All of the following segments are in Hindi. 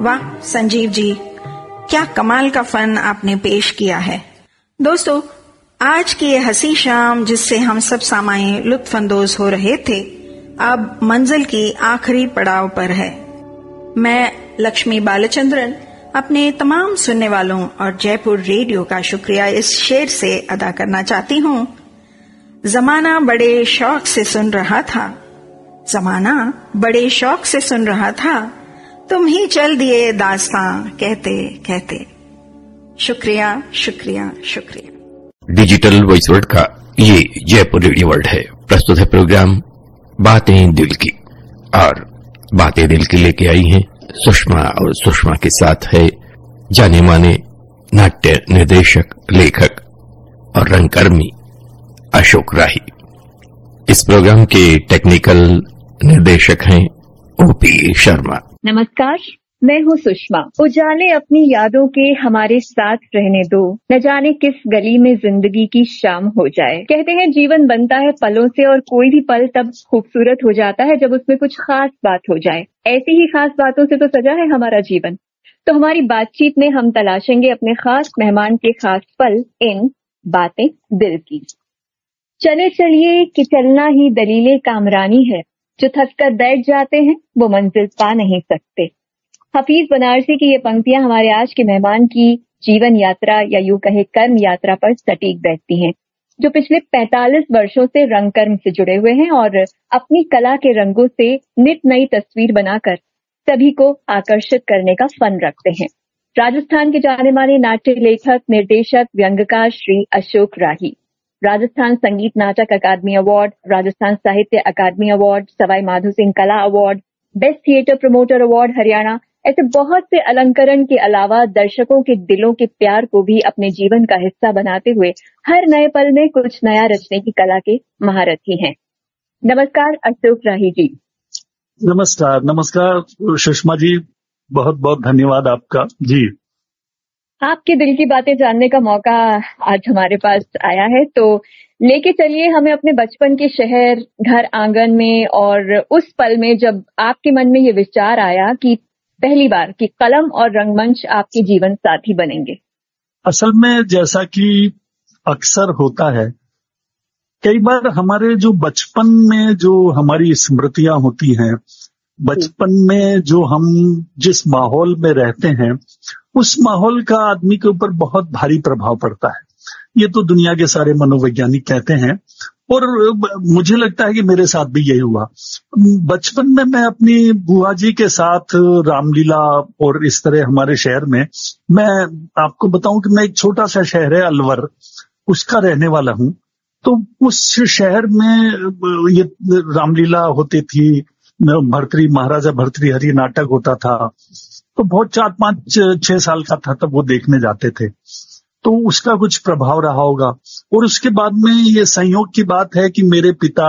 वाह संजीव जी, क्या कमाल का फन आपने पेश किया है। दोस्तों, आज की ये हंसी शाम जिससे हम सब सामाई लुत्फानंदोज हो रहे थे, अब मंजिल की आखिरी पड़ाव पर है। मैं लक्ष्मी बालचंद्रन अपने तमाम सुनने वालों और जयपुर रेडियो का शुक्रिया इस शेर से अदा करना चाहती हूँ। जमाना बड़े शौक से सुन रहा था, जमाना बड़े शौक से सुन रहा था, तुम ही चल दिए दास्तां कहते कहते। शुक्रिया शुक्रिया शुक्रिया। डिजिटल वॉइस वर्ल्ड का ये जयपुर रेडियो वर्ल्ड है। प्रस्तुत है प्रोग्राम बातें दिल की, और बातें दिल की लेके आई हैं सुषमा, और सुषमा के साथ है जाने माने नाट्य निर्देशक, लेखक और रंगकर्मी अशोक राही। इस प्रोग्राम के टेक्निकल निर्देशक हैं ओपी शर्मा। नमस्कार, मैं हूँ सुषमा। उजाले अपनी यादों के हमारे साथ रहने दो, न जाने किस गली में जिंदगी की शाम हो जाए। कहते हैं जीवन बनता है पलों से, और कोई भी पल तब खूबसूरत हो जाता है जब उसमें कुछ खास बात हो जाए। ऐसी ही खास बातों से तो सजा है हमारा जीवन। तो हमारी बातचीत में हम तलाशेंगे अपने खास मेहमान के खास पल, इन बातें दिल की। चले चलिए कि चलना ही दलीले कामरानी है, जो थककर बैठ जाते हैं वो मंजिल पा नहीं सकते। हफीज बनारसी की ये पंक्तियां हमारे आज के मेहमान की जीवन यात्रा, या यूं कहे कर्म यात्रा पर सटीक बैठती हैं, जो पिछले 45 वर्षों से रंगकर्म से जुड़े हुए हैं और अपनी कला के रंगों से नित नई तस्वीर बनाकर सभी को आकर्षित करने का फन रखते हैं। राजस्थान के जाने माने नाट्य लेखक, निर्देशक, व्यंग्यकार श्री अशोक राही। राजस्थान संगीत नाटक अकादमी अवार्ड, राजस्थान साहित्य अकादमी अवार्ड, सवाई माधोसिंह कला award, best theatre promoter award Haryana, ऐसे बहुत से अलंकरण के अलावा दर्शकों के दिलों के प्यार को भी अपने जीवन का हिस्सा बनाते हुए हर नए पल में कुछ नया रचने की कला के महारथी हैं। नमस्कार अशोक राही जी। नमस्कार। नमस्कार सुषमा जी, बहुत बहुत धन्यवाद आपका जी। आपके दिल की बातें जानने का मौका आज हमारे पास आया है, तो लेके चलिए हमें अपने बचपन के शहर, घर आंगन में, और उस पल में जब आपके मन में ये विचार आया कि पहली बार कि कलम और रंगमंच आपके जीवन साथी बनेंगे। असल में जैसा कि अक्सर होता है, कई बार हमारे जो बचपन में जो हमारी स्मृतियां होती हैं, बचपन में जो हम जिस माहौल में रहते हैं, उस माहौल का आदमी के ऊपर बहुत भारी प्रभाव पड़ता है। ये तो दुनिया के सारे मनोवैज्ञानिक कहते हैं, और मुझे लगता है कि मेरे साथ भी यही हुआ। बचपन में मैं अपनी बुआ जी के साथ रामलीला और इस तरह हमारे शहर में, मैं आपको बताऊं कि मैं एक छोटा सा शहर है अलवर, उसका रहने वाला हूं। तो उस शहर में ये रामलीला होती थी, महाराजा भर्तृहरि नाटक होता था, तो बहुत 4-5-6 साल का था तब वो देखने जाते थे, तो उसका कुछ प्रभाव रहा होगा। और उसके बाद में ये संयोग की बात है कि मेरे पिता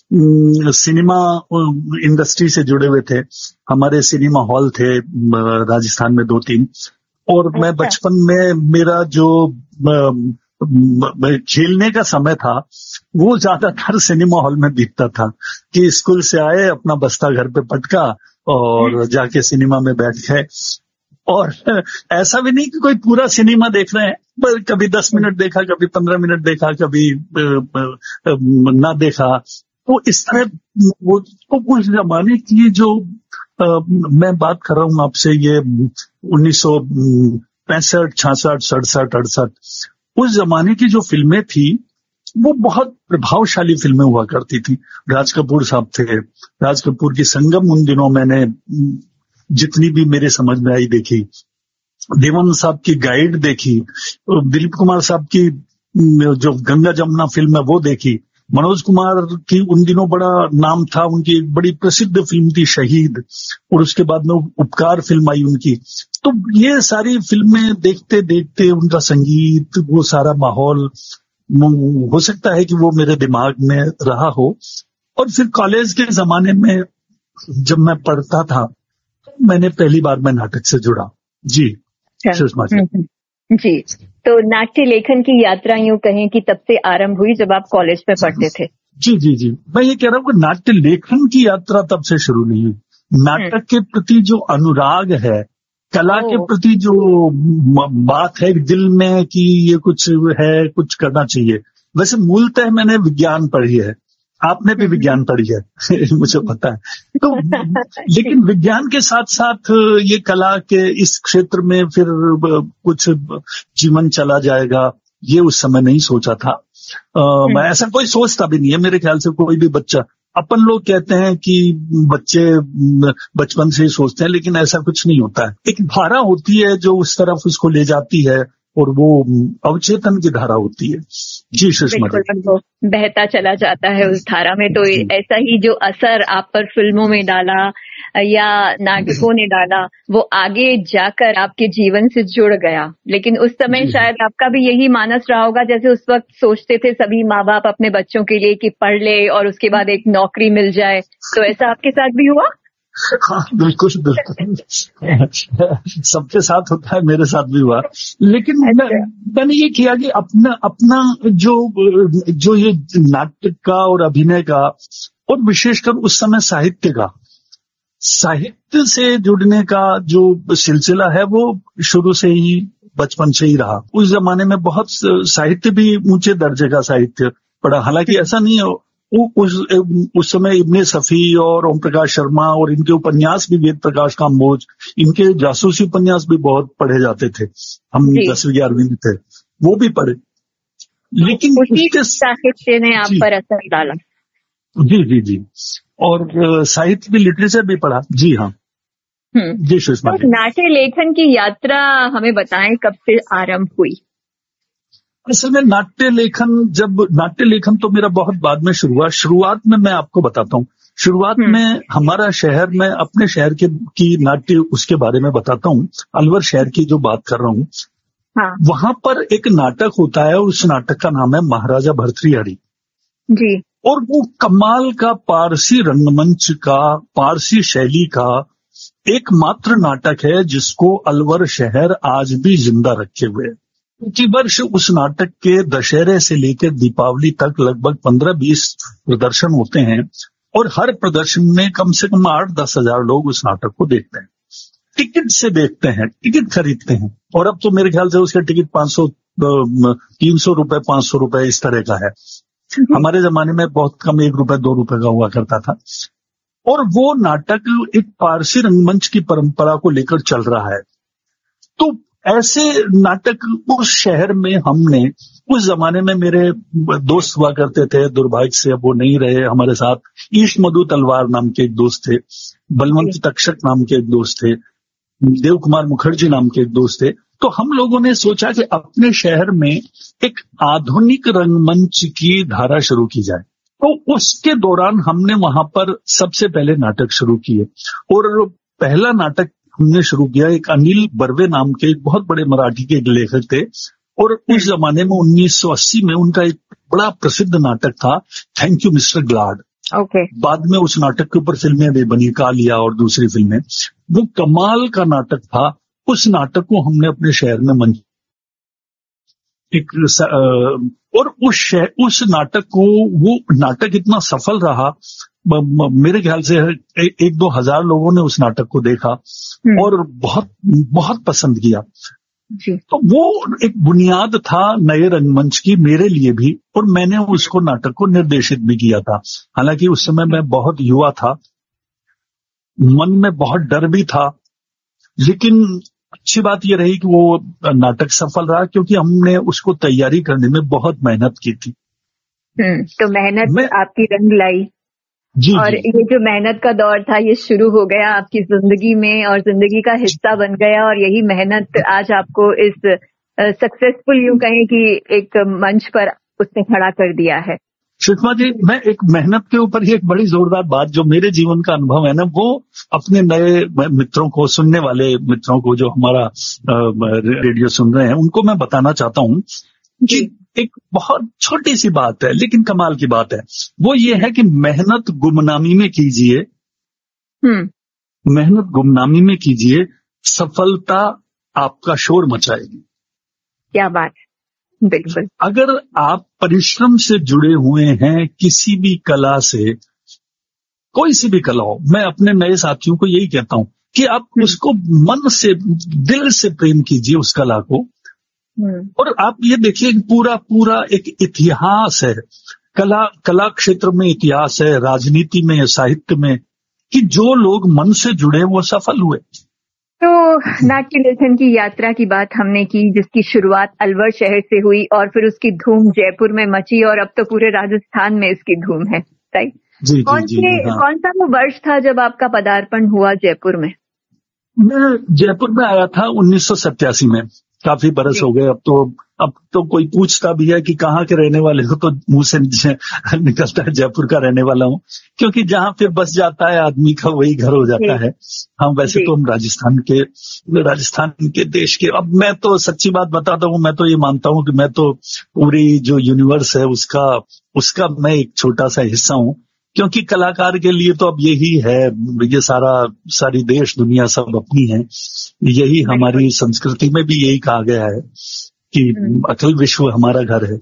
सिनेमा इंडस्ट्री से जुड़े हुए थे। हमारे सिनेमा हॉल थे राजस्थान में 2-3, और मैं बचपन में मेरा जो खेलने का समय था वो ज्यादातर सिनेमा हॉल में बीतता था, कि स्कूल से आए, अपना बस्ता घर पे पटका और जाके सिनेमा में बैठ गए। और ऐसा भी नहीं कि कोई पूरा सिनेमा देख रहे हैं, पर कभी 10 मिनट देखा, कभी 15 मिनट देखा, कभी ना देखा। तो इस तरह वो तो उस जमाने की जो मैं बात कर रहा हूँ आपसे, ये 1965, 66, 67, 68, उस जमाने की जो फिल्में थी वो बहुत प्रभावशाली फिल्में हुआ करती थी। राज कपूर साहब थे, राज कपूर की संगम उन दिनों मैंने जितनी भी मेरे समझ में आई देखी, देवानंद साहब की गाइड देखी, दिलीप कुमार साहब की जो गंगा जमुना फिल्म है वो देखी, मनोज कुमार की उन दिनों बड़ा नाम था, उनकी एक बड़ी प्रसिद्ध फिल्म थी शहीद, और उसके बाद में उपकार फिल्म आई उनकी। तो ये सारी फिल्में देखते देखते उनका संगीत, वो सारा माहौल, हो सकता है कि वो मेरे दिमाग में रहा हो। और फिर कॉलेज के जमाने में जब मैं पढ़ता था, मैंने पहली बार मैं नाटक से जुड़ा। जी सुषमा जी, तो नाट्य लेखन की यात्रा यूं कहें कि तब से आरंभ हुई जब आप कॉलेज में पढ़ते थे। जी जी जी, मैं ये कह रहा हूँ कि नाट्य लेखन की यात्रा तब से शुरू नहीं हुई। नाटक के प्रति जो अनुराग है कला के प्रति जो बात है दिल में कि ये कुछ है, कुछ करना चाहिए। वैसे मूलतः मैंने विज्ञान पढ़ी है, आपने भी विज्ञान पढ़ी है मुझे पता है। तो लेकिन विज्ञान के साथ साथ ये कला के इस क्षेत्र में फिर कुछ जीवन चला जाएगा, ये उस समय नहीं सोचा था। मैं ऐसा कोई सोचता भी नहीं है, मेरे ख्याल से कोई भी बच्चा। अपन लोग कहते हैं कि बच्चे बचपन से ही सोचते हैं, लेकिन ऐसा कुछ नहीं होता है। एक धारा होती है जो उस तरफ उसको ले जाती है, और वो अवचेतन की धारा होती है। जी सुषमा जी, वो बहता चला जाता है उस धारा में। तो ऐसा ही जो असर आप पर फिल्मों में डाला या नाटकों ने डाला, वो आगे जाकर आपके जीवन से जुड़ गया। लेकिन उस समय शायद आपका भी यही मानस रहा होगा, जैसे उस वक्त सोचते थे सभी माँ बाप अपने बच्चों के लिए कि पढ़ ले और उसके बाद एक नौकरी मिल जाए। तो ऐसा आपके साथ भी हुआ? हाँ बिल्कुल बिल्कुल, सबके साथ होता है, मेरे साथ भी हुआ। लेकिन मैंने ये किया कि अपना जो ये नाटक का और अभिनय का, और विशेषकर उस समय साहित्य से जुड़ने का जो सिलसिला है, वो शुरू से ही, बचपन से ही रहा। उस जमाने में बहुत साहित्य भी ऊंचे दर्जे का साहित्य पढ़ा। हालांकि ऐसा नहीं है, उस समय इब्ने सफी और ओम प्रकाश शर्मा और इनके उपन्यास भी, वेद प्रकाश काम्बोज, इनके जासूसी उपन्यास भी बहुत पढ़े जाते थे। हम 10वीं 11वीं में थे, वो भी पढ़े। लेकिन उसके साहित्य ने आप पर असर डाला? जी जी जी, और साहित्य भी, लिटरेचर भी पढ़ा। जी हाँ। जी सुषमा जी, नाट्य लेखन की यात्रा हमें बताएं, कब से आरंभ हुई? असल में नाट्य लेखन तो मेरा बहुत बाद में शुरू हुआ। शुरुआत में मैं आपको बताता हूँ। शुरुआत में हमारा शहर में, अपने शहर की नाट्य, उसके बारे में बताता हूँ। अलवर शहर की जो बात कर रहा हूँ, हाँ। वहां पर एक नाटक होता है, उस नाटक का नाम है महाराजा भर्तृहरि जी। और वो कमाल का पारसी रंगमंच का, पारसी शैली का एकमात्र नाटक है जिसको अलवर शहर आज भी जिंदा रखे हुए है। प्रति वर्ष उस नाटक के दशहरे से लेकर दीपावली तक लगभग 15-20 प्रदर्शन होते हैं, और हर प्रदर्शन में कम से कम 8-10 हजार लोग उस नाटक को देखते हैं। टिकट से देखते हैं, टिकट खरीदते हैं। और अब तो मेरे ख्याल से उसका टिकट 300 रुपए, 500 रुपए इस तरह का है। हमारे जमाने में बहुत कम, 1 रुपए 2 रुपए का हुआ करता था। और वो नाटक एक पारसी रंगमंच की परंपरा को लेकर चल रहा है। तो ऐसे नाटक उस शहर में हमने, उस जमाने में मेरे दोस्त हुआ करते थे, दुर्भाग्य से अब वो नहीं रहे हमारे साथ। ईश मधु तलवार नाम के एक दोस्त थे, बलवंत तक्षक नाम के एक दोस्त थे, देव कुमार मुखर्जी नाम के एक दोस्त थे। तो हम लोगों ने सोचा कि अपने शहर में एक आधुनिक रंगमंच की धारा शुरू की जाए। तो उसके दौरान हमने वहां पर सबसे पहले नाटक शुरू किए, और पहला नाटक हमने शुरू किया, एक अनिल बर्वे नाम के एक बहुत बड़े मराठी के एक लेखक थे, और उस जमाने में 1980 में उनका एक बड़ा प्रसिद्ध नाटक था, थैंक यू मिस्टर ग्लाड। बाद में उस नाटक के ऊपर फिल्में भी बनी, कालिया और दूसरी फिल्में। वो कमाल का नाटक था। उस नाटक को हमने अपने शहर में मंच और उस नाटक को, वो नाटक इतना सफल रहा, मेरे ख्याल से 1-2 हजार लोगों ने उस नाटक को देखा और बहुत बहुत पसंद किया जी। तो वो एक बुनियाद था नए रंगमंच की मेरे लिए भी, और मैंने उसको नाटक को निर्देशित भी किया था। हालांकि उस समय मैं बहुत युवा था, मन में बहुत डर भी था, लेकिन अच्छी बात ये रही कि वो नाटक सफल रहा, क्योंकि हमने उसको तैयारी करने में बहुत मेहनत की थी। तो मेहनत आपकी रंग लाई जी, और जी। ये जो मेहनत का दौर था, ये शुरू हो गया आपकी जिंदगी में और जिंदगी का हिस्सा बन गया, और यही मेहनत आज आपको इस सक्सेसफुल, यूं कहें कि एक मंच पर उसने खड़ा कर दिया है। सुषमा जी, मैं एक मेहनत के ऊपर ही एक बड़ी जोरदार बात, जो मेरे जीवन का अनुभव है ना, वो अपने नए मित्रों को, सुनने वाले मित्रों को, जो हमारा रेडियो सुन रहे हैं, उनको मैं बताना चाहता हूँ कि एक बहुत छोटी सी बात है लेकिन कमाल की बात है। वो ये है कि मेहनत गुमनामी में कीजिए, मेहनत गुमनामी में कीजिए, सफलता आपका शोर मचाएगी। क्या बात, बिल्कुल। अगर आप परिश्रम से जुड़े हुए हैं किसी भी कला से, कोई सी भी कला हो, मैं अपने नए साथियों को यही कहता हूं कि आप उसको मन से, दिल से प्रेम कीजिए उस कला को। और आप ये देखिए पूरा पूरा एक इतिहास है, कला क्षेत्र में इतिहास है, राजनीति में, साहित्य में, कि जो लोग मन से जुड़े वो सफल हुए। तो नाट्य लेखन की यात्रा की बात हमने की, जिसकी शुरुआत अलवर शहर से हुई और फिर उसकी धूम जयपुर में मची और अब तो पूरे राजस्थान में इसकी धूम है, राइट? कौन सा वो वर्ष था जब आपका पदार्पण हुआ जयपुर में? मैं जयपुर में आया था 1987 में, काफी बरस हो गए। अब तो कोई पूछता भी है कि कहाँ के रहने वाले हो, तो मुंह से निकलता है जयपुर का रहने वाला हूँ, क्योंकि जहाँ फिर बस जाता है आदमी का वही घर हो जाता है। हम वैसे तो हम राजस्थान के देश के। अब मैं तो सच्ची बात बताता हूँ, मैं तो ये मानता हूँ कि मैं तो पूरी जो यूनिवर्स है उसका मैं एक छोटा सा हिस्सा हूँ, क्योंकि कलाकार के लिए तो अब यही है, ये सारी देश दुनिया सब अपनी है। यही हमारी संस्कृति में भी यही कहा गया है कि अखिल विश्व हमारा घर है।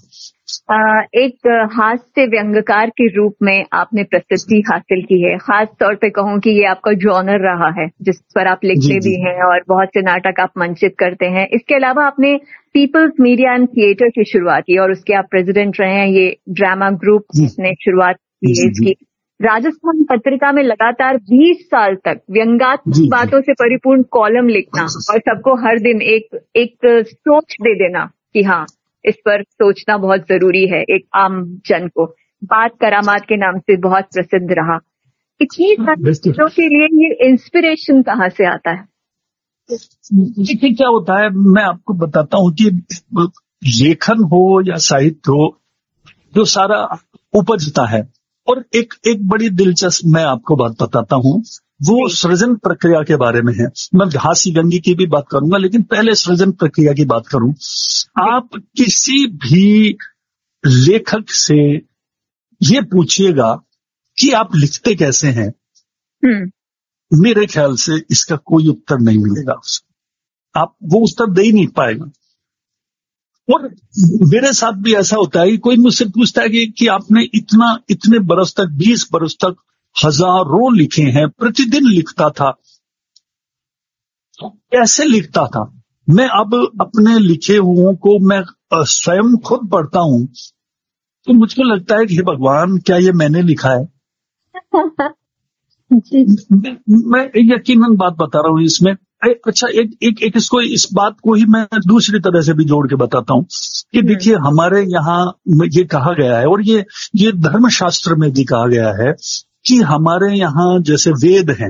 एक हास्य व्यंग्यकार के रूप में आपने प्रसिद्धि हासिल की है। खास तौर पे कहूँ कि ये आपका जॉनर रहा है जिस पर आप लिखते भी हैं और बहुत से नाटक आप मंचित करते हैं। इसके अलावा आपने पीपल्स मीडिया एंड थिएटर की शुरुआत की और उसके आप प्रेसिडेंट रहे हैं। ये ड्रामा ग्रुप जिसने शुरुआत की है इसकी। राजस्थान पत्रिका में लगातार 20 साल तक व्यंग्यात्मक बातों से परिपूर्ण कॉलम लिखना और सबको हर दिन एक सोच दे देना कि हाँ, इस पर सोचना बहुत जरूरी है। एक आम जन को बात करामात के नाम से बहुत प्रसिद्ध रहा। इतनी सारी चीजों के लिए ये इंस्पिरेशन कहाँ से आता है? देखिए क्या होता है, मैं आपको बताता हूँ कि लेखन हो या साहित्य हो, जो सारा उपजता है। और एक बड़ी दिलचस्प मैं आपको बात बताता हूँ, वो सृजन प्रक्रिया के बारे में है। मैं हास्य व्यंग्य की भी बात करूंगा, लेकिन पहले सृजन प्रक्रिया की बात करूं। आप किसी भी लेखक से ये पूछिएगा कि आप लिखते कैसे हैं, मेरे ख्याल से इसका कोई उत्तर नहीं मिलेगा। आप वो उत्तर दे ही नहीं पाएगा। और मेरे साथ भी ऐसा होता है कि कोई मुझसे पूछता है कि आपने इतने बरस तक, 20 बरस तक हजारों लिखे हैं, प्रतिदिन लिखता था, तो कैसे लिखता था? मैं अब अपने लिखे हुओं को मैं स्वयं खुद पढ़ता हूं तो मुझको लगता है कि हे भगवान, क्या ये मैंने लिखा है? मैं यकीनन बात बता रहा हूं इसमें। अच्छा, एक इसको, इस बात को ही मैं दूसरी तरह से भी जोड़ के बताता हूं कि देखिए हमारे यहाँ ये कहा गया है, और ये धर्मशास्त्र में भी कहा गया है कि हमारे यहाँ जैसे वेद हैं,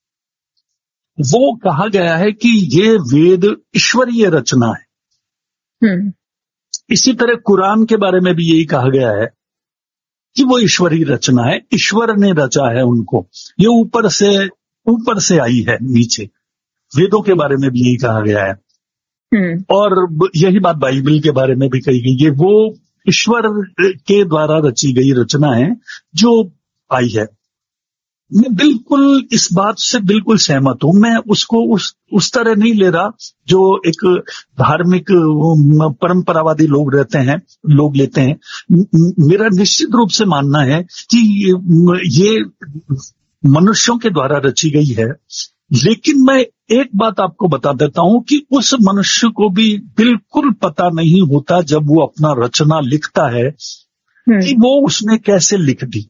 वो कहा गया है कि ये वेद ईश्वरीय रचना है। इसी तरह कुरान के बारे में भी यही कहा गया है कि वो ईश्वरीय रचना है, ईश्वर ने रचा है उनको, ये ऊपर से आई है नीचे। वेदों के बारे में भी यही कहा गया है। और यही बात बाइबल के बारे में भी कही गई है, वो ईश्वर के द्वारा रची गई रचना है जो आई है। मैं बिल्कुल इस बात से बिल्कुल सहमत हूं। मैं उसको उस तरह नहीं ले रहा जो एक धार्मिक परंपरावादी लोग लेते हैं। मेरा निश्चित रूप से मानना है कि ये मनुष्यों के द्वारा रची गई है, लेकिन मैं एक बात आपको बता देता हूं कि उस मनुष्य को भी बिल्कुल पता नहीं होता जब वो अपना रचना लिखता है कि वो उसने कैसे लिख दी।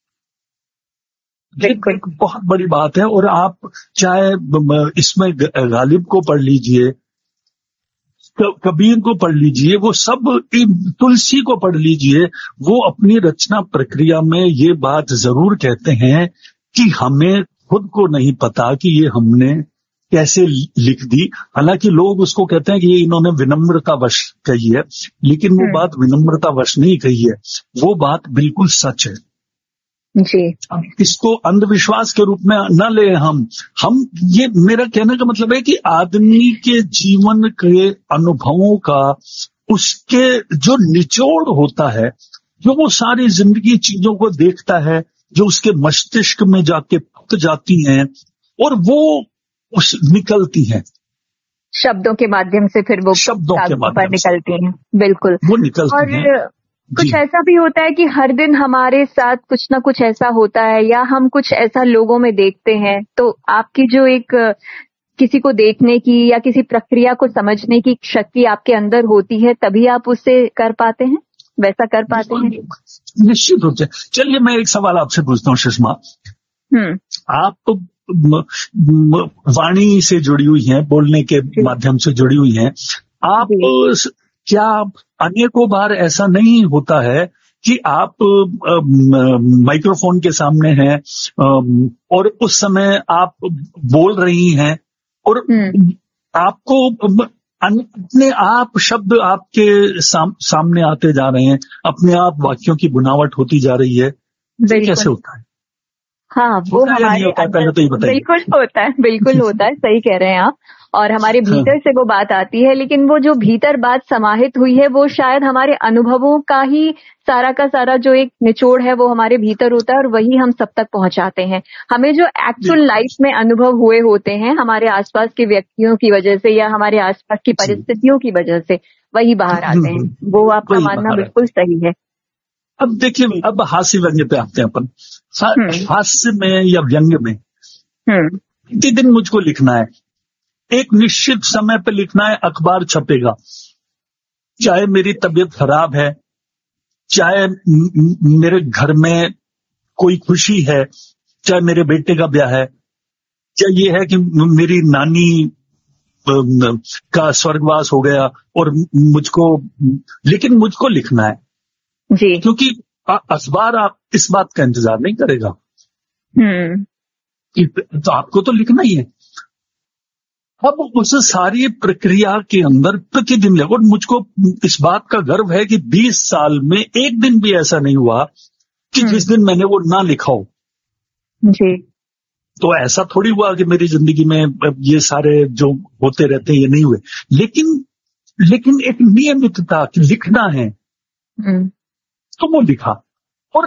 एक बहुत बड़ी बात है। और आप चाहे इसमें गालिब को पढ़ लीजिए, कबीर को पढ़ लीजिए, वो सब, तुलसी को पढ़ लीजिए, वो अपनी रचना प्रक्रिया में ये बात जरूर कहते हैं कि हमें खुद को नहीं पता कि ये हमने कैसे लिख दी। हालांकि लोग उसको कहते हैं कि ये इन्होंने विनम्रतावश कही है, लेकिन वो बात विनम्रतावश नहीं कही है, वो बात बिल्कुल सच है जी। इसको अंधविश्वास के रूप में न ले हम ये मेरा कहने का मतलब है कि आदमी के जीवन के अनुभवों का, उसके जो निचोड़ होता है, जो वो सारी जिंदगी चीजों को देखता है, जो उसके मस्तिष्क में जाके पक जाती हैं और वो निकलती हैं शब्दों के माध्यम से, फिर वो शब्दों के माध्यम निकलती हैं। बिल्कुल, वो निकलती हैं। कुछ ऐसा भी होता है कि हर दिन हमारे साथ कुछ ना कुछ ऐसा होता है या हम कुछ ऐसा लोगों में देखते हैं, तो आपकी जो एक किसी को देखने की या किसी प्रक्रिया को समझने की शक्ति आपके अंदर होती है, तभी आप उससे कर पाते हैं, वैसा कर पाते हैं? निश्चित रूप से। चलिए मैं एक सवाल आपसे पूछता हूँ सुषमा, आप तो वाणी से जुड़ी हुई हैं, बोलने के माध्यम से जुड़ी हुई हैं, आप क्या अनेकों बार ऐसा नहीं होता है कि आप माइक्रोफोन के सामने हैं और उस समय आप बोल रही हैं और आपको अपने आप शब्द आपके सामने आते जा रहे हैं, अपने आप वाक्यों की बुनावट होती जा रही है, कैसे होता है? हाँ, वो हमारे पहले तो ये बताइए। बिल्कुल होता है, सही कह रहे हैं आप। और हमारे भीतर से वो बात आती है, लेकिन वो जो भीतर बात समाहित हुई है वो शायद हमारे अनुभवों का ही सारा का सारा जो एक निचोड़ है वो हमारे भीतर होता है और वही हम सब तक पहुंचाते हैं। हमें जो एक्चुअल लाइफ में अनुभव हुए होते हैं हमारे आसपास के व्यक्तियों की वजह से या हमारे आसपास की परिस्थितियों की वजह से, वही बाहर आते हैं। वो आपका मानना बिल्कुल सही है। अब देखिए, अब हास्य व्यंग्य पे आते हैं अपन। हास्य में या व्यंग्य में प्रतिदिन मुझको लिखना है, एक निश्चित समय पे लिखना है, अखबार छपेगा, चाहे मेरी तबीयत खराब है, चाहे मेरे घर में कोई खुशी है, चाहे मेरे बेटे का ब्याह है, चाहे ये है कि मेरी नानी का स्वर्गवास हो गया और लेकिन मुझको लिखना है जी, क्योंकि अखबार आप इस बात का इंतजार नहीं करेगा, तो आपको तो लिखना ही है। अब उस सारी प्रक्रिया के अंदर प्रतिदिन और मुझको इस बात का गर्व है कि 20 साल में एक दिन भी ऐसा नहीं हुआ कि जिस दिन मैंने वो ना लिखा हो जी। तो ऐसा थोड़ी हुआ कि मेरी जिंदगी में ये सारे जो होते रहते हैं ये नहीं हुए, लेकिन एक नियमितता कि लिखना है तो वो लिखा। और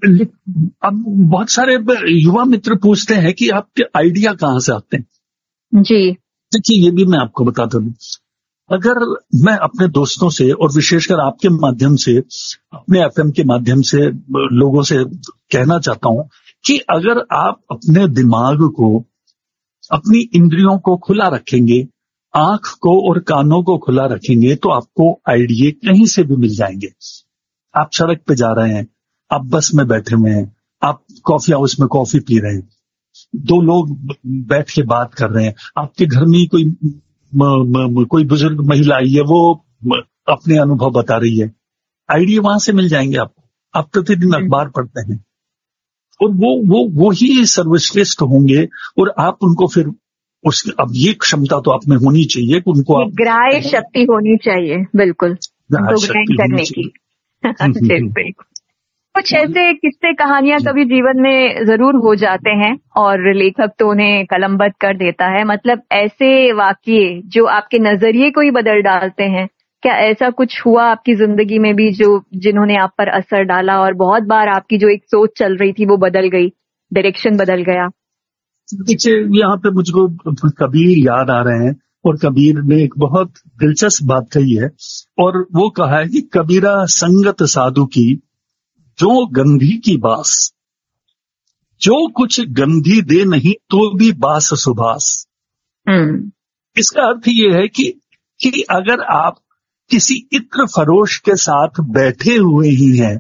अब बहुत सारे युवा मित्र पूछते हैं कि आपके आइडिया कहाँ से आते हैं जी। देखिए, ये भी मैं आपको बताता हूँ, अगर मैं अपने दोस्तों से और विशेषकर आपके माध्यम से, अपने एफएम के माध्यम से लोगों से कहना चाहता हूं कि अगर आप अपने दिमाग को, अपनी इंद्रियों को खुला रखेंगे, आंख को और कानों को खुला रखेंगे, तो आपको आइडिया कहीं से भी मिल जाएंगे। आप सड़क पे जा रहे हैं, आप बस में बैठे हुए हैं, आप कॉफी हाउस में कॉफी पी रहे हैं, दो लोग बैठ के बात कर रहे हैं, आपके घर में कोई बुजुर्ग महिला आई है, वो अपने अनुभव बता रही है, आइडिया वहां से मिल जाएंगे आपको। आप प्रतिदिन अखबार पढ़ते हैं और वो ही सर्वश्रेष्ठ होंगे और आप उनको फिर अब ये क्षमता तो आप में होनी चाहिए कि उनको ग्राह्य शक्ति होनी चाहिए, बिल्कुल ग्रहण करने की। बिल्कुल। कुछ ऐसे किस्से कहानियां कभी जीवन में जरूर हो जाते हैं और लेखक तो उन्हें कलमबद्ध कर देता है, मतलब ऐसे वाकये जो आपके नजरिए को ही बदल डालते हैं। क्या ऐसा कुछ हुआ आपकी जिंदगी में भी जिन्होंने आप पर असर डाला और बहुत बार आपकी जो एक सोच चल रही थी वो बदल गई, डायरेक्शन बदल गया? देखिए, यहाँ पे मुझको कबीर याद आ रहे हैं और कबीर ने एक बहुत दिलचस्प बात कही है और वो कहा है कि कबीरा संगत साधु की जो गंधी की बास, जो कुछ गंधी दे नहीं तो भी बास सुबास। इसका अर्थ ये है कि अगर आप किसी इत्र फरोश के साथ बैठे हुए ही हैं,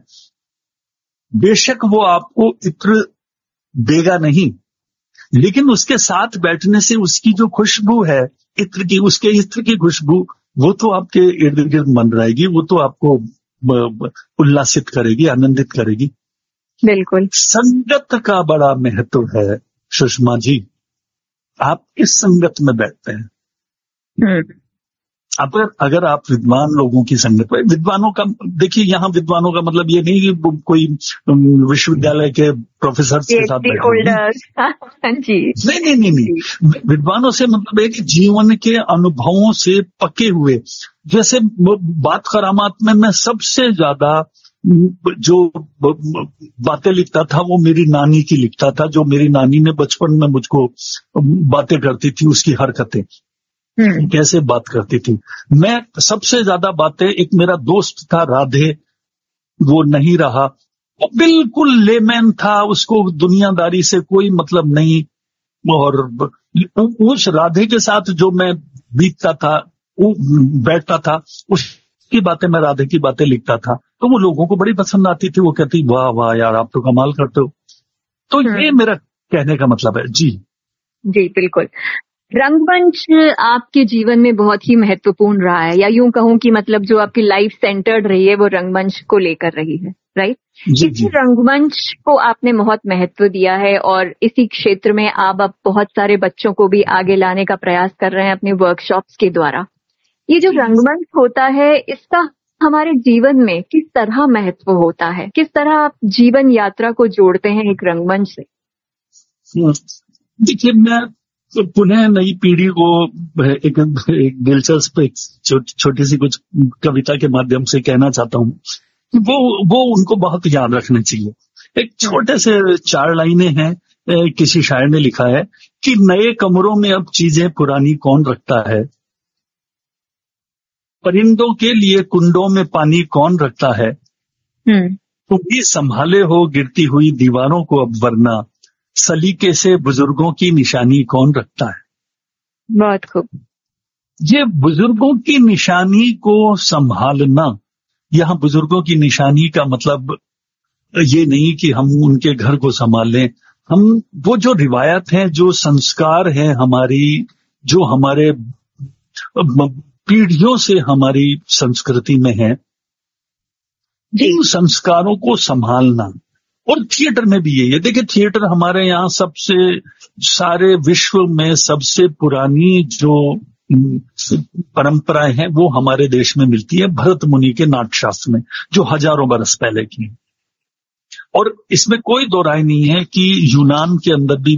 बेशक वो आपको इत्र देगा नहीं, लेकिन उसके साथ बैठने से उसकी जो खुशबू है इत्र की, उसके इत्र की खुशबू, वो तो आपके इर्द गिर्द मन रहेगी, वो तो आपको उल्लासित करेगी, आनंदित करेगी। बिल्कुल। संगत का बड़ा महत्व है सुषमा जी। आप किस संगत में बैठते हैं? अगर आप विद्वान लोगों की संगत में, विद्वानों का देखिए, यहाँ विद्वानों का मतलब ये नहीं कि कोई विश्वविद्यालय के प्रोफेसर के साथ बैठे नहीं। विद्वानों से मतलब है कि जीवन के अनुभवों से पके हुए, जैसे बात करामात में मैं सबसे ज्यादा जो बातें लिखता था वो मेरी नानी की लिखता था, जो मेरी नानी ने बचपन में मुझको बातें करती थी, उसकी हरकतें कैसे बात करती थी। मैं सबसे ज्यादा बातें, एक मेरा दोस्त था राधे, वो नहीं रहा। वो बिल्कुल लेमैन था, उसको दुनियादारी से कोई मतलब नहीं। और उस राधे के साथ जो मैं बीतता था, वो बैठता था, उसकी बातें, मैं राधे की बातें लिखता था, तो वो लोगों को बड़ी पसंद आती थी। वो कहती वाह वाह यार, आप तो कमाल करते हो। तो ये मेरा कहने का मतलब है। जी जी बिल्कुल। रंगमंच आपके जीवन में बहुत ही महत्वपूर्ण रहा है, या यूं कहूं कि मतलब जो आपकी लाइफ सेंटर्ड रही है वो रंगमंच को लेकर रही है, राइट? इसी रंगमंच को आपने बहुत महत्व दिया है और इसी क्षेत्र में आप अब बहुत सारे बच्चों को भी आगे लाने का प्रयास कर रहे हैं अपने वर्कशॉप्स के द्वारा। ये जो रंगमंच होता है, इसका हमारे जीवन में किस तरह महत्व होता है? किस तरह आप जीवन यात्रा को जोड़ते हैं एक रंगमंच से? देखिए, मैं पुनः नई पीढ़ी को एक दिलचस्प छोटी सी कुछ कविता के माध्यम से कहना चाहता हूँ। वो उनको बहुत याद रखना चाहिए। एक छोटे से 4 लाइनें हैं, किसी शायर ने लिखा है कि नए कमरों में अब चीजें पुरानी कौन रखता है, परिंदों के लिए कुंडों में पानी कौन रखता है, तुम भी संभाले हो गिरती हुई दीवारों को अब, वरना सलीके से बुजुर्गों की निशानी कौन रखता है। बहुत खूब। ये बुजुर्गों की निशानी को संभालना, यहाँ बुजुर्गों की निशानी का मतलब ये नहीं कि हम उनके घर को संभाल लें। हम वो जो रिवायत है, जो संस्कार है हमारी, जो हमारे पीढ़ियों से हमारी संस्कृति में है, इन संस्कारों को संभालना। और थिएटर में भी यही है। देखिए, थिएटर हमारे यहाँ सबसे, सारे विश्व में सबसे पुरानी जो परंपराएं हैं वो हमारे देश में मिलती है भरत मुनि के नाट्यशास्त्र में, जो हजारों बरस पहले की है। और इसमें कोई दो राय नहीं है कि यूनान के अंदर भी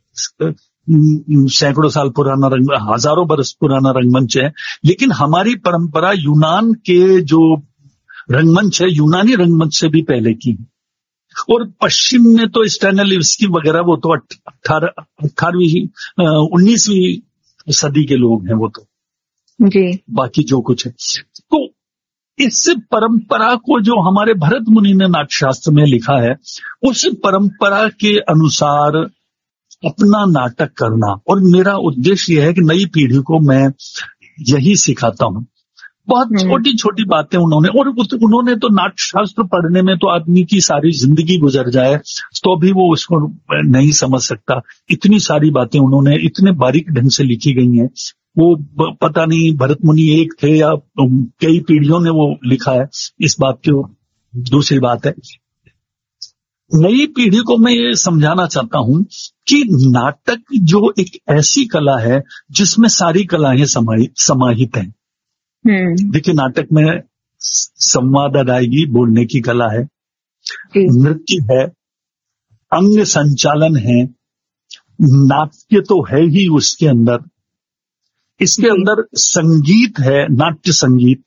सैकड़ों साल पुराना हजारों बरस पुराना रंगमंच है, लेकिन हमारी परंपरा यूनान के जो रंगमंच है, यूनानी रंगमंच से भी पहले की है। और पश्चिम में तो स्टैनिस्लैवस्की वगैरह, वो तो 18वीं 19वीं सदी के लोग हैं, वो तो जी। बाकी जो कुछ है, तो इस परंपरा को जो हमारे भरत मुनि ने नाट्यशास्त्र में लिखा है, उस परंपरा के अनुसार अपना नाटक करना। और मेरा उद्देश्य यह है कि नई पीढ़ी को मैं यही सिखाता हूं। बहुत छोटी छोटी बातें उन्होंने, और उन्होंने तो नाट्यशास्त्र पढ़ने में तो आदमी की सारी जिंदगी गुजर जाए तो भी वो उसको नहीं समझ सकता। इतनी सारी बातें उन्होंने इतने बारीक ढंग से लिखी गई हैं। वो पता नहीं भरत मुनि एक थे या कई पीढ़ियों ने वो लिखा है, इस बात की दूसरी बात है। नई पीढ़ी को मैं ये समझाना चाहता हूं कि नाटक जो एक ऐसी कला है जिसमें सारी कलाएं समाहित हैं। देखिए, नाटक में संवाद अदायगी, बोलने की कला है, नृत्य है, अंग संचालन है, नाट्य तो है ही उसके अंदर, इसके अंदर संगीत है, नाट्य संगीत,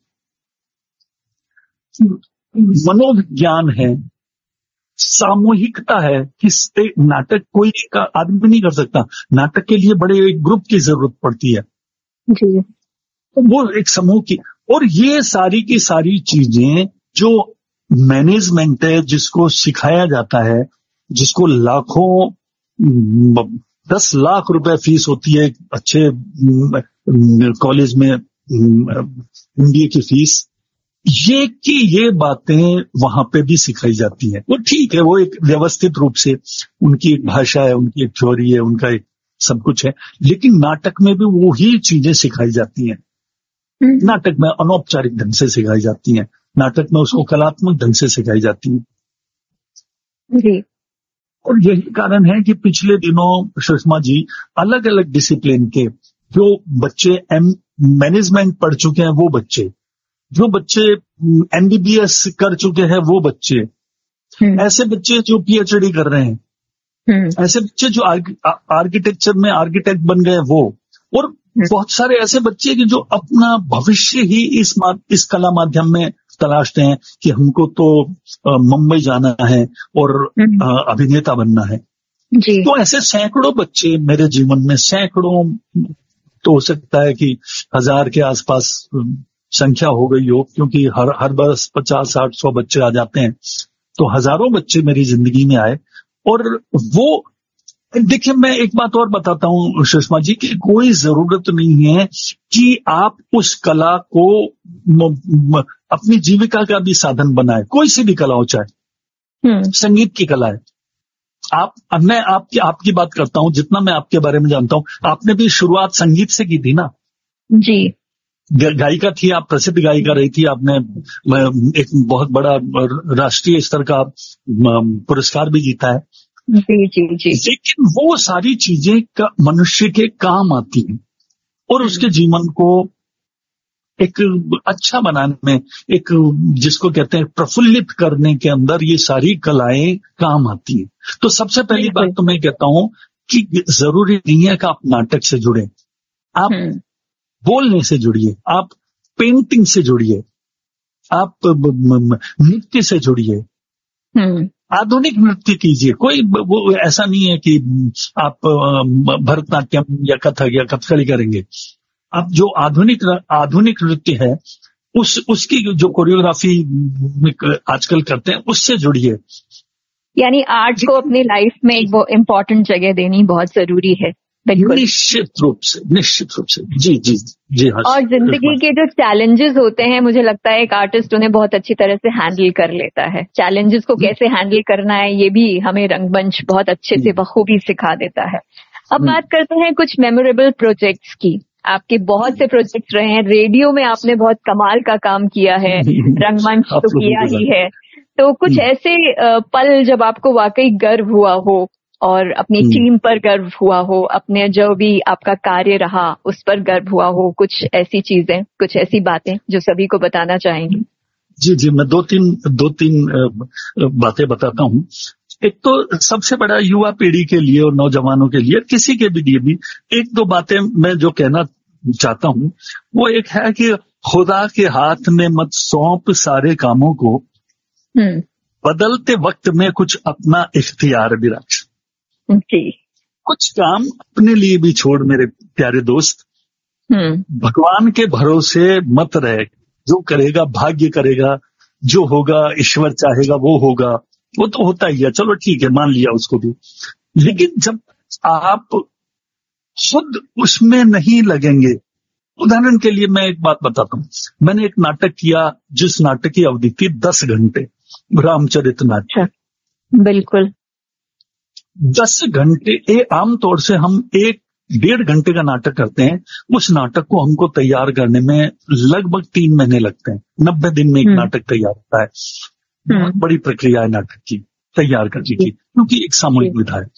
मनोविज्ञान है, सामूहिकता है। नाटक कोई आदमी नहीं कर सकता, नाटक के लिए बड़े एक ग्रुप की जरूरत पड़ती है जी। वो एक समूह की, और ये सारी की सारी चीजें जो मैनेजमेंट है, जिसको सिखाया जाता है, जिसको लाखों 10 लाख रुपए फीस होती है अच्छे कॉलेज में, MBA की फीस, ये बातें वहां पे भी सिखाई जाती हैं। वो ठीक है, वो एक व्यवस्थित रूप से, उनकी एक भाषा है, उनकी एक थ्योरी है, उनका एक सब कुछ है, लेकिन नाटक में भी वो ही चीजें सिखाई जाती हैं। नाटक में अनौपचारिक ढंग से सिखाई जाती हैं, नाटक में उसको कलात्मक ढंग से सिखाई जाती है। और यही कारण है कि पिछले दिनों सुषमा जी, अलग अलग डिसिप्लिन के जो बच्चे मैनेजमेंट पढ़ चुके हैं, वो बच्चे, जो बच्चे MBBS कर चुके हैं, वो बच्चे, ऐसे बच्चे जो PhD कर रहे हैं, ऐसे बच्चे जो आर्किटेक्चर में आर्किटेक्ट बन गए, वो, और बहुत सारे ऐसे बच्चे कि जो अपना भविष्य ही इस कला माध्यम में तलाशते हैं कि हमको तो मुंबई जाना है और अभिनेता बनना है जी। तो ऐसे सैकड़ों बच्चे मेरे जीवन में, सैकड़ों, तो हो सकता है कि 1000 के आसपास संख्या हो गई हो, क्योंकि हर बरस 50, 60, 100 बच्चे आ जाते हैं, तो हजारों बच्चे मेरी जिंदगी में आए। और वो देखिए, मैं एक बात और बताता हूं सुषमा जी, कि कोई जरूरत नहीं है कि आप उस कला को अपनी जीविका का भी साधन बनाए। कोई सी भी कला हो, चाहे संगीत की कला है। मैं आपकी बात करता हूं, जितना मैं आपके बारे में जानता हूं, आपने भी शुरुआत संगीत से की थी ना? जी। गायिका थी आप, प्रसिद्ध गायिका रही थी, आपने एक बहुत बड़ा राष्ट्रीय स्तर का पुरस्कार भी जीता है। जी जी जी। लेकिन वो सारी चीजें मनुष्य के काम आती हैं, और उसके जीवन को एक अच्छा बनाने में, एक जिसको कहते हैं प्रफुल्लित करने के अंदर ये सारी कलाएं काम आती हैं। तो सबसे पहली बात तो मैं कहता हूं कि जरूरी नहीं है कि आप नाटक से जुड़े, आप बोलने से जुड़िए, आप पेंटिंग से जुड़िए, आप नृत्य से जुड़िए, आधुनिक नृत्य कीजिए। कोई वो ऐसा नहीं है कि आप भरतनाट्यम या कथक या कथकली करेंगे। आप जो आधुनिक नृत्य है, उसकी जो कोरियोग्राफी आजकल करते हैं, उससे जुड़िए। यानी आर्ट को अपनी लाइफ में एक इम्पोर्टेंट जगह देनी बहुत जरूरी है। निश्चित रूप से जी जी जी। हाँ। और जिंदगी के जो चैलेंजेस होते हैं, मुझे लगता है एक आर्टिस्ट उन्हें बहुत अच्छी तरह से हैंडल कर लेता है। चैलेंजेस को कैसे हैंडल करना है, ये भी हमें रंगमंच बहुत अच्छे से बखूबी सिखा देता है। अब बात करते हैं कुछ मेमोरेबल प्रोजेक्ट्स की। आपके बहुत से प्रोजेक्ट्स रहे हैं, रेडियो में आपने बहुत कमाल का काम किया है, रंगमंच तो किया ही है। तो कुछ ऐसे पल जब आपको वाकई गर्व हुआ हो, और अपनी टीम पर गर्व हुआ हो, अपने जो भी आपका कार्य रहा उस पर गर्व हुआ हो, कुछ ऐसी चीजें, कुछ ऐसी बातें जो सभी को बताना चाहेंगे? जी जी, मैं दो तीन बातें बताता हूँ। एक तो सबसे बड़ा युवा पीढ़ी के लिए और नौजवानों के लिए, किसी के भी लिए भी, एक दो बातें मैं जो कहना चाहता हूँ वो एक है कि खुदा के हाथ में मत सौंप सारे कामों को, बदलते वक्त में कुछ अपना इख्तियार भी रख। कुछ काम अपने लिए भी छोड़ मेरे प्यारे दोस्त। भगवान के भरोसे मत रहे, जो करेगा भाग्य करेगा, जो होगा ईश्वर चाहेगा वो होगा, वो तो होता ही है, चलो ठीक है, मान लिया उसको भी। लेकिन जब आप खुद उसमें नहीं लगेंगे, उदाहरण के लिए मैं एक बात बताता हूँ। मैंने एक नाटक किया जिस नाटक की अवधि थी 10 घंटे, रामचरितमानस। बिल्कुल 10 घंटे। आमतौर से हम 1-1.5 घंटे का नाटक करते हैं, उस नाटक को हमको तैयार करने में लगभग 3 महीने लगते हैं। 90 दिन में एक नाटक तैयार होता है। बहुत बड़ी प्रक्रिया है नाटक की तैयार करने की, क्योंकि एक सामूहिक विधा है।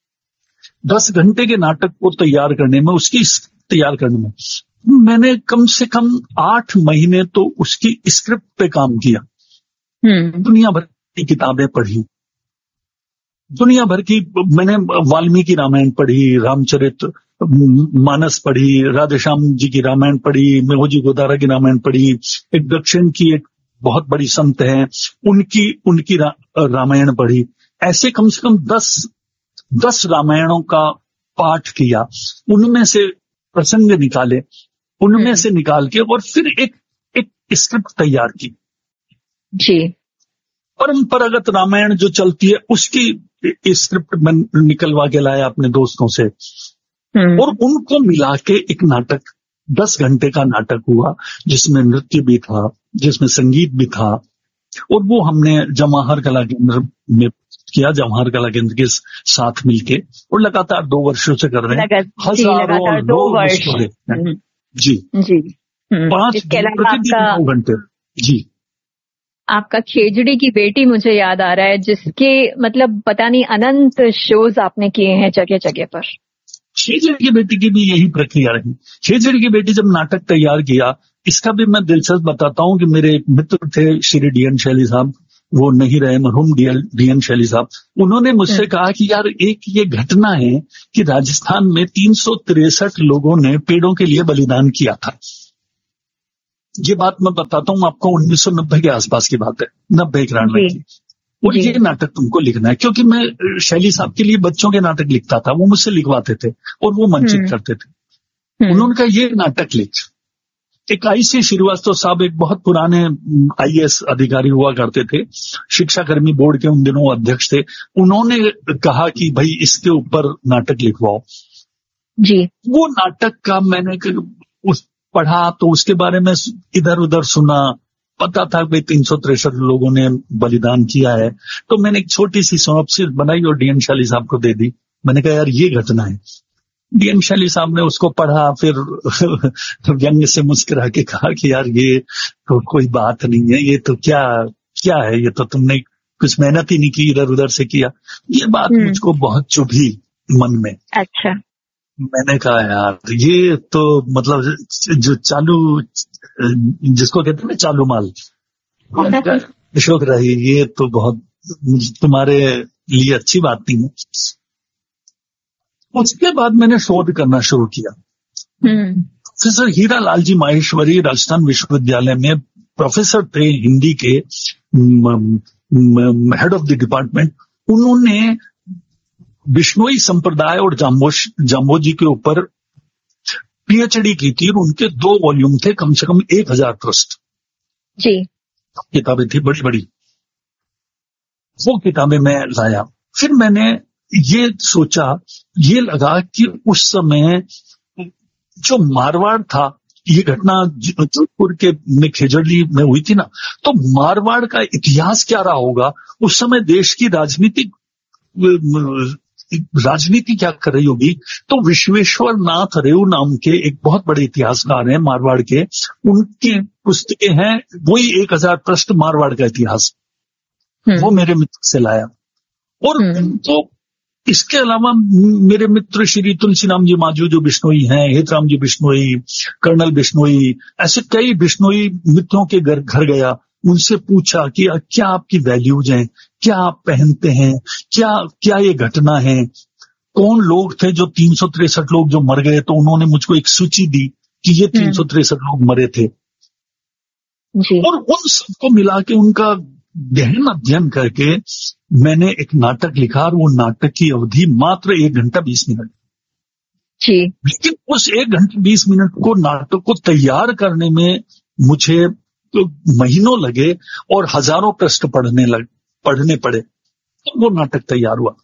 10 घंटे के नाटक को तैयार करने में, उसकी तैयार करने में मैंने कम से कम 8 महीने तो उसकी स्क्रिप्ट पे काम किया। दुनिया भर की किताबें पढ़ी, दुनिया भर की, मैंने वाल्मीकि रामायण पढ़ी, रामचरित मानस पढ़ी, राधेश्याम जी की रामायण पढ़ी, मेहोजी गोदारा की रामायण पढ़ी। एक दक्षिण की एक बहुत बड़ी संत है, उनकी रामायण पढ़ी। ऐसे कम से कम 10 रामायणों का पाठ किया, उनमें से प्रसंग निकाले, उनमें से निकाल के और फिर एक स्क्रिप्ट तैयार की। जी। परंपरागत रामायण जो चलती है उसकी स्क्रिप्ट में निकलवा के लाया अपने दोस्तों से, और उनको मिला के एक नाटक, 10 घंटे का नाटक हुआ, जिसमें नृत्य भी था, जिसमें संगीत भी था। और वो हमने जवाहर कला केंद्र में किया, जवाहर कला केंद्र के साथ मिलके, और लगातार 2 वर्षों से कर रहे हैं। हजारों लोग उसको देखते हैं। जी जी। 5 प्रतिदिन 2 घंटे। जी। आपका खेजड़ी की बेटी मुझे याद आ रहा है, जिसके मतलब पता नहीं अनंत शोज आपने किए हैं जगह जगह पर। खेजड़ी की बेटी की भी यही प्रक्रिया रही। खेजड़ी की बेटी जब नाटक तैयार किया, इसका भी मैं दिलचस्प बताता हूं कि मेरे एक मित्र थे श्री DN शैली साहब, वो नहीं रहे, मरहूम DN शैली साहब। उन्होंने मुझसे कहा कि यार एक ये घटना है कि राजस्थान में 363 लोगों ने पेड़ों के लिए बलिदान किया था। ये बात मैं बताता हूँ आपको, 1990 के आसपास की बात है, 90-91 की। और ये नाटक तुमको लिखना है, क्योंकि मैं शैली साहब के लिए बच्चों के नाटक लिखता था, वो मुझसे लिखवाते थे और वो मंचित करते थे। उन्होंने कहा ये नाटक लिख। एक IC श्रीवास्तव साहब एक बहुत पुराने IAS अधिकारी हुआ करते थे, शिक्षाकर्मी बोर्ड के उन दिनों अध्यक्ष थे। उन्होंने कहा कि भाई इसके ऊपर नाटक लिखवाओ जी। वो नाटक का मैंने पढ़ा तो उसके बारे में इधर उधर सुना, पता था भाई 363 लोगों ने बलिदान किया है। तो मैंने एक छोटी सी सिनॉप्सिस बनाई और DN शाली साहब को दे दी। मैंने कहा यार ये घटना है। DN शाली साहब ने उसको पढ़ा, फिर व्यंग से मुस्कुरा के कहा कि यार ये तो कोई बात नहीं है, ये तो क्या है, ये तो तुमने कुछ मेहनत ही नहीं की, इधर उधर से किया। ये बात मुझको बहुत चुभी मन में। अच्छा। मैंने कहा यार ये तो मतलब जो चालू, जिसको कहते हैं ना चालू माल, अशोक रही, ये तो बहुत तुम्हारे लिए अच्छी बात नहीं है। उसके बाद मैंने शोध करना शुरू किया। प्रोफेसर हीरा लाल जी माहेश्वरी राजस्थान विश्वविद्यालय में प्रोफेसर थे हिंदी के, हेड ऑफ द डिपार्टमेंट। उन्होंने बिश्नोई संप्रदाय और जाम्बोजी के ऊपर PhD की थी और उनके 2 वॉल्यूम थे, कम से कम 1000 पृष्ठ जी किताबें थी बड़ी बड़ी। वो किताबें मैं लाया। फिर मैंने ये सोचा, ये लगा कि उस समय जो मारवाड़ था, ये घटना जोधपुर के में खेजड़ी में हुई थी ना, तो मारवाड़ का इतिहास क्या रहा होगा उस समय, देश की राजनीति क्या कर रही होगी। तो विश्वेश्वर नाथ रेऊ नाम के एक बहुत बड़े इतिहासकार हैं मारवाड़ के, उनकी पुस्तकें हैं, वही 1000 पृष्ठ मारवाड़ का इतिहास, वो मेरे मित्र से लाया। और तो इसके अलावा मेरे मित्र श्री तुलसीराम जी माजू जो बिश्नोई हैं, हेतराम जी बिश्नोई, कर्नल बिश्नोई, ऐसे कई बिश्नोई मित्रों के घर गया, उनसे पूछा कि क्या आपकी वैल्यूज हैं, क्या आप पहनते हैं, क्या ये घटना है, कौन लोग थे जो 363 लोग जो मर गए। तो उन्होंने मुझको एक सूची दी कि ये 363 लोग मरे थे जी। और उन सबको मिला के उनका गहन अध्ययन करके मैंने एक नाटक लिखा और वो नाटक की अवधि मात्र 1 घंटा 20 मिनट जी। लेकिन उस 1 घंटे 20 मिनट को नाटक को तैयार करने में मुझे तो महीनों लगे और हजारों पृष्ठ पढ़ने पड़े, तो वो नाटक तैयार हुआ।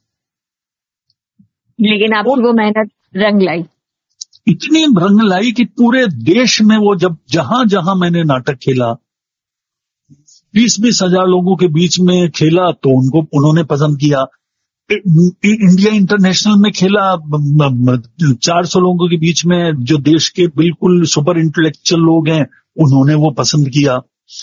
लेकिन आपकी वो मेहनत रंग लाई, इतनी रंग लाई कि पूरे देश में वो जहां जहां मैंने नाटक खेला, 20-20 हजार लोगों के बीच में खेला तो उन्होंने पसंद किया। इंडिया इंटरनेशनल में खेला 400 लोगों के बीच में, जो देश के बिल्कुल सुपर इंटेलेक्चुअल लोग हैं उन्होंने वो पसंद किया।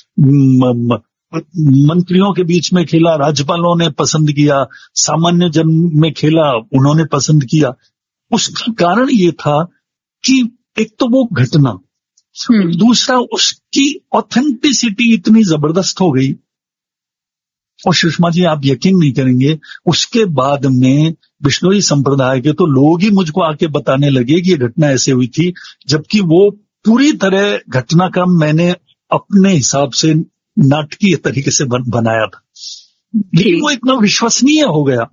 मंत्रियों के बीच में खेला, राज्यपालों ने पसंद किया, सामान्य जन में खेला, उन्होंने पसंद किया। उसका कारण ये था कि एक तो वो घटना, दूसरा उसकी ऑथेंटिसिटी इतनी जबरदस्त हो गई। और सुषमा जी आप यकीन नहीं करेंगे, उसके बाद में बिश्नोई संप्रदाय के तो लोग ही मुझको आके बताने लगे कि ये घटना ऐसे हुई थी, जबकि वो पूरी तरह घटनाक्रम मैंने अपने हिसाब से नाटकीय तरीके से बनाया था, लेकिन वो इतना विश्वसनीय हो गया।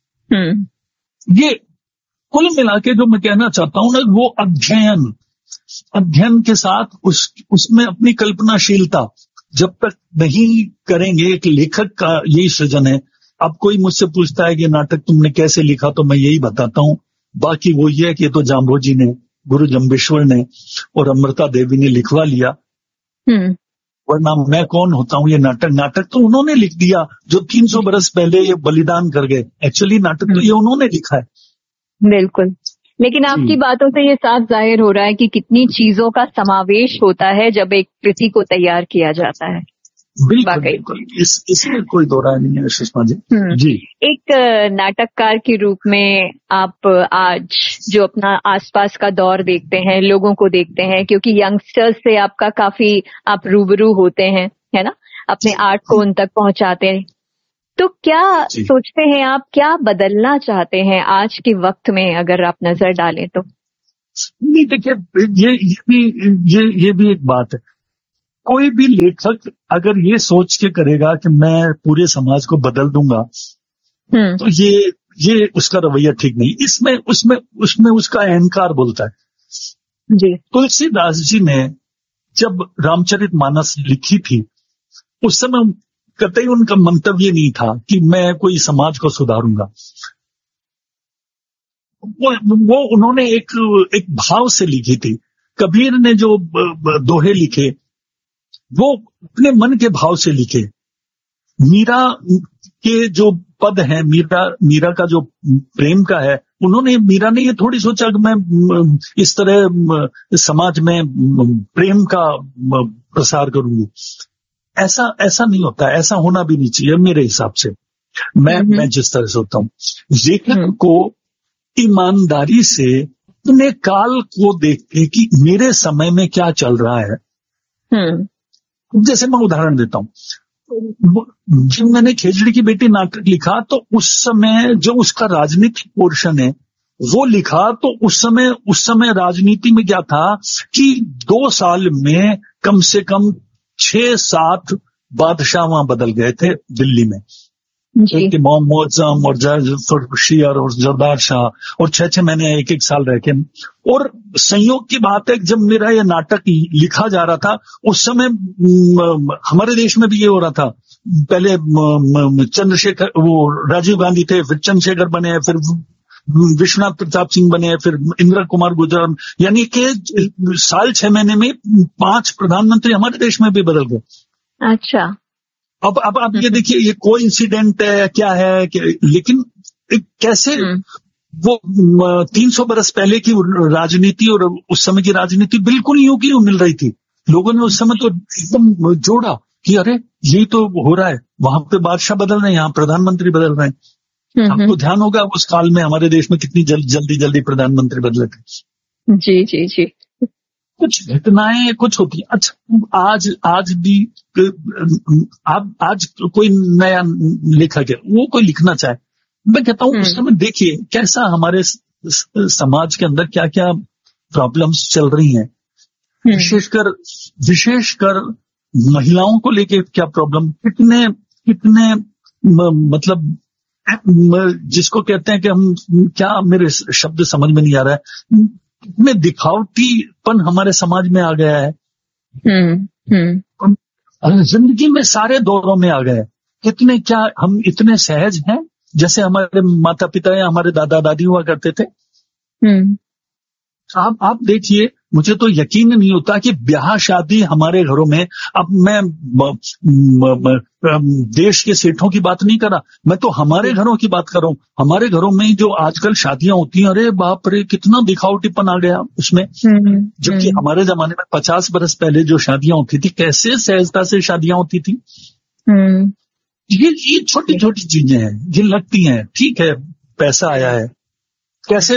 ये कुल मिला के जो मैं कहना चाहता हूं ना, वो अध्ययन के साथ उसमें अपनी कल्पनाशीलता जब तक नहीं करेंगे, एक लेखक का यही सृजन है। अब कोई मुझसे पूछता है कि नाटक तुमने कैसे लिखा, तो मैं यही बताता हूं। बाकी वो ये है कि तो जाम्बोजी ने, गुरु जम्बेश्वर ने और अमृता देवी ने लिखवा लिया, वरना मैं कौन होता हूं। ये नाटक तो उन्होंने लिख दिया, जो 300 बरस पहले ये बलिदान कर गए। एक्चुअली नाटक तो ये उन्होंने लिखा है। बिल्कुल। लेकिन आपकी बातों से ये साफ जाहिर हो रहा है कि कितनी चीजों का समावेश होता है जब एक कृति को तैयार किया जाता है। बिल्कुल, इसमें कोई दो राय नहीं है सुषमा जी। जी, एक नाटककार के रूप में आप आज जो अपना आसपास का दौर देखते हैं, लोगों को देखते हैं, क्योंकि यंगस्टर्स से आपका काफी आप रूबरू होते हैं, है ना, अपने आर्ट को उन तक पहुंचाते हैं, तो क्या सोचते हैं आप, क्या बदलना चाहते हैं आज के वक्त में, अगर आप नजर डालें तो? नहीं, देखिए ये भी एक बात है। कोई भी लेखक अगर ये सोच के करेगा कि मैं पूरे समाज को बदल दूंगा, तो ये उसका रवैया ठीक नहीं। उसमें उसका अहंकार बोलता है। जी। तुलसीदास जी ने जब रामचरितमानस लिखी थी उस समय कतई उनका मंतव्य नहीं था कि मैं कोई समाज को सुधारूंगा। वो उन्होंने एक भाव से लिखी थी। कबीर ने जो दोहे लिखे वो अपने मन के भाव से लिखे। मीरा के जो पद है, मीरा का जो प्रेम का है, मीरा ने ये थोड़ी सोचा कि मैं इस तरह समाज में प्रेम का प्रसार करूंगी। ऐसा नहीं होता, ऐसा होना भी नहीं चाहिए मेरे हिसाब से। मैं जिस तरह सोचता हूँ, लेखक को ईमानदारी से अपने काल को देख के कि मेरे समय में क्या चल रहा है। जैसे मैं उदाहरण देता हूँ, जब मैंने खेजड़ी की बेटी नाटक लिखा तो उस समय जो उसका राजनीतिक पोर्शन है वो लिखा, तो उस समय राजनीति में क्या था कि 2 साल में कम से कम 6-7 बादशाह वहां बदल गए थे दिल्ली में। इमाम मोअज़्ज़म और फर्रुखी और जरदार शाह, और 6 महीने 1 साल रह के। और संयोग की बात है कि जब मेरा ये नाटक लिखा जा रहा था उस समय हमारे देश में भी ये हो रहा था। पहले चंद्रशेखर, वो राजीव गांधी थे, फिर चंद्रशेखर बने, फिर विश्वनाथ प्रताप सिंह बने, फिर इंदिरा कुमार गुजराल, यानी कि साल 6 महीने में 5 प्रधानमंत्री हमारे देश में भी बदल गए। अच्छा। अब ये देखिए, ये कोइंसिडेंट है क्या है लेकिन कैसे वो 300 बरस पहले की राजनीति और उस समय की राजनीति बिल्कुल यूं की यूं मिल रही थी। लोगों ने उस समय तो एकदम जोड़ा कि अरे यही तो हो रहा है, वहां पे बादशाह बदल रहे हैं, यहाँ प्रधानमंत्री बदल रहे हैं। आपको ध्यान होगा उस काल में हमारे देश में कितनी जल्दी प्रधानमंत्री बदले थे। जी जी जी। कुछ घटनाएं कुछ होती है। अच्छा, आज भी आज कोई नया लेखक है, वो कोई लिखना चाहे, मैं कहता हूँ उस समय देखिए कैसा हमारे समाज के अंदर क्या क्या प्रॉब्लम्स चल रही हैं। विशेषकर महिलाओं को लेके क्या प्रॉब्लम, कितने मतलब जिसको कहते हैं कि हम क्या, मेरे शब्द समझ में नहीं आ रहा है, कितने दिखावटीपन हमारे समाज में आ गया है। जिंदगी में सारे दौरों में आ गए। कितने क्या हम इतने सहज हैं जैसे हमारे माता पिता या हमारे दादा दादी हुआ करते थे। आप देखिए, मुझे तो यकीन नहीं होता कि ब्याह शादी हमारे घरों में, अब मैं देश के सेठों की बात नहीं कर रहा, मैं तो हमारे घरों की बात कर रहा हूँ। हमारे घरों में जो आजकल शादियां होती हैं, अरे बाप रे कितना दिखावटीपन आ गया उसमें। जबकि हमारे जमाने में 50 बरस पहले जो शादियां होती थी, कैसे सहजता से शादियां होती थी। ये छोटी छोटी चीजें हैं, ये लगती हैं ठीक है, पैसा आया है, कैसे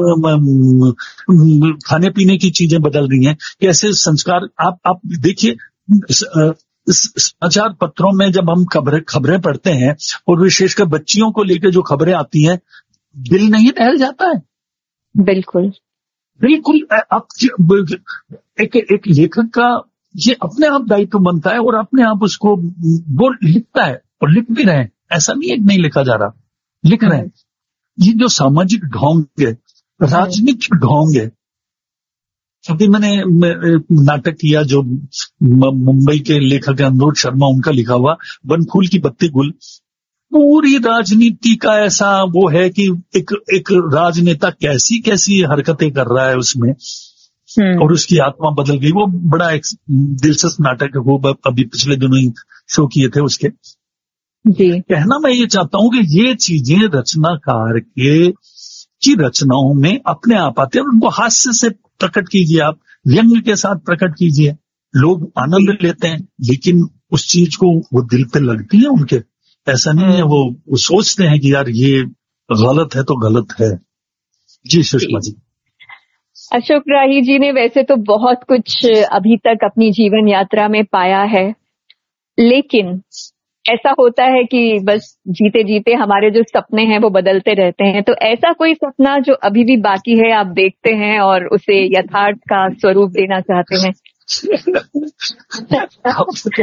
खाने पीने की चीजें बदल रही हैं, कैसे संस्कार। आप देखिए समाचार पत्रों में जब हम खबरें पढ़ते हैं, और विशेषकर बच्चियों को लेकर जो खबरें आती हैं, दिल नहीं दहल जाता है। बिल्कुल। आप एक लेखक का ये अपने आप दायित्व बनता है, और अपने आप उसको वो लिखता है, और लिख भी रहे हैं। ऐसा नहीं है कि नहीं लिखा जा रहा, लिख रहे हैं। ये जो सामाजिक ढोंग है, राजनीतिक ढोंग है। अभी मैंने नाटक किया जो मुंबई के लेखक अनुरोध शर्मा, उनका लिखा हुआ वन फूल की बत्ती गुल। पूरी राजनीति का ऐसा वो है कि एक राजनेता कैसी कैसी हरकतें कर रहा है उसमें, और उसकी आत्मा बदल गई। वो बड़ा एक दिलचस्प नाटक है, वो अभी पिछले दिनों ही शो किए थे उसके। जी। कहना मैं ये चाहता हूं कि ये चीजें रचनाकार की रचनाओं में अपने आप आते हैं। उनको हास्य से प्रकट कीजिए, आप व्यंग्य के साथ प्रकट कीजिए, लोग आनंद लेते हैं, लेकिन उस चीज को वो दिल पे लगती है उनके। ऐसा नहीं है वो सोचते हैं कि यार ये गलत है तो गलत है। जी सुषमा जी। अशोक राही जी ने वैसे तो बहुत कुछ अभी तक अपनी जीवन यात्रा में पाया है, लेकिन ऐसा होता है कि बस जीते जीते हमारे जो सपने हैं वो बदलते रहते हैं। तो ऐसा कोई सपना जो अभी भी बाकी है, आप देखते हैं और उसे यथार्थ का स्वरूप देना चाहते हैं?